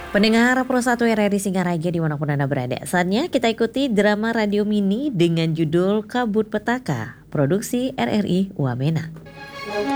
Pendengar Pro 1 RRI Singaraja dimanapun Anda berada. Saatnya kita ikuti drama radio mini dengan judul Kabut Petaka, produksi RRI Wamena.